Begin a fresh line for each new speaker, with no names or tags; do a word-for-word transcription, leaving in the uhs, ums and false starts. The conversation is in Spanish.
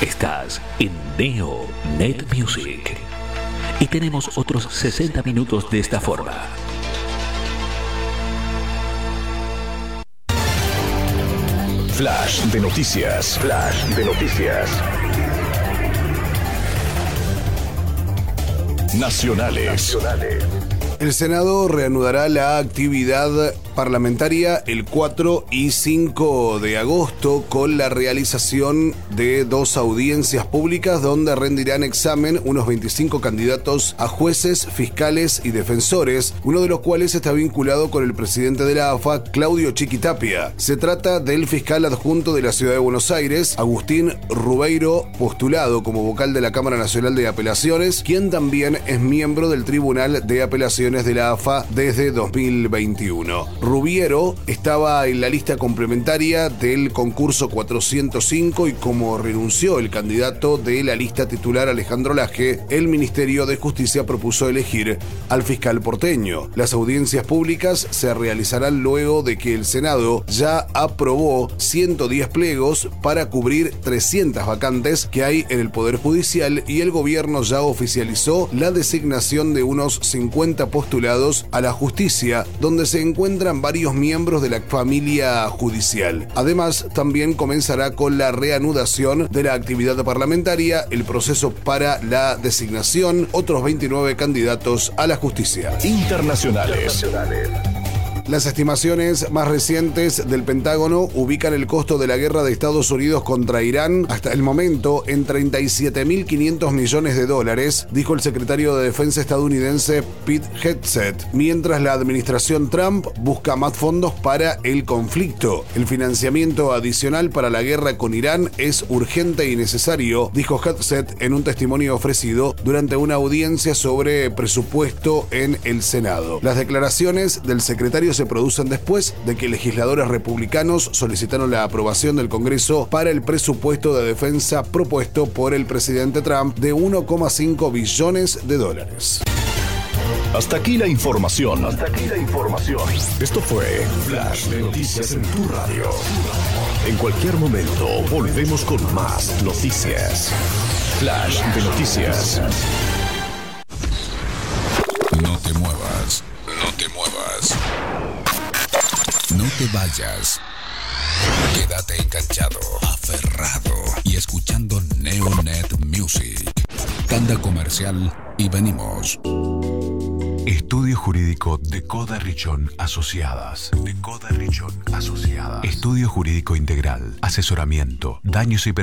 Estás en Neo Net Music y tenemos otros sesenta minutos de esta forma.
Flash de noticias. Flash de noticias. Nacionales. Nacionales.
El Senado reanudará la actividad parlamentaria el cuatro y cinco de agosto con la realización de dos audiencias públicas donde rendirán examen unos veinticinco candidatos a jueces, fiscales y defensores, uno de los cuales está vinculado con el presidente de la A F A, Claudio Chiquitapia. Se trata del fiscal adjunto de la Ciudad de Buenos Aires, Agustín Rubeiro, postulado como vocal de la Cámara Nacional de Apelaciones, quien también es miembro del Tribunal de Apelaciones de la A F A desde dos mil veintiuno. Rubiero estaba en la lista complementaria del concurso cuatrocientos cinco y como renunció el candidato de la lista titular Alejandro Laje, el Ministerio de Justicia propuso elegir al fiscal porteño. Las audiencias públicas se realizarán luego de que el Senado ya aprobó ciento diez pliegos para cubrir trescientas vacantes que hay en el Poder Judicial y el gobierno ya oficializó la designación de unos cincuenta postulados a la justicia, donde se encuentran varios miembros de la familia judicial. Además, también comenzará con la reanudación de la actividad parlamentaria el proceso para la designación otros veintinueve candidatos a la justicia.
Internacionales.
Las estimaciones más recientes del Pentágono ubican el costo de la guerra de Estados Unidos contra Irán hasta el momento en treinta y siete mil quinientos millones de dólares, dijo el secretario de Defensa estadounidense Pete Hegseth, mientras la administración Trump busca más fondos para el conflicto. El financiamiento adicional para la guerra con Irán es urgente y necesario, dijo Hegseth en un testimonio ofrecido durante una audiencia sobre presupuesto en el Senado. Las declaraciones del secretario se producen después de que legisladores republicanos solicitaron la aprobación del Congreso para el presupuesto de defensa propuesto por el presidente Trump de uno coma cinco billones de dólares.
Hasta aquí la información. Hasta aquí la información. Esto fue Flash de Noticias en tu radio. En cualquier momento volvemos con más noticias. Flash de Noticias.
No te muevas. No te muevas. No te vayas. Quédate enganchado, aferrado y escuchando Neonet Music. Tanda comercial y venimos. Estudio Jurídico de Coda Richón Asociadas. De Coda Richón Asociadas. Estudio Jurídico Integral. Asesoramiento. Daños y